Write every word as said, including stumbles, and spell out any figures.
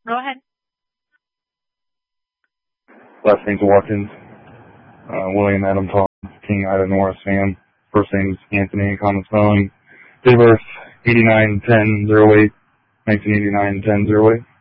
Go ahead. Last name's Watkins. Uh, William Adam Tom, King Ida Norris fan. First name's Anthony, common spelling. Date of birth, eighty-nine ten oh eight, nineteen eighty-nine ten oh eight.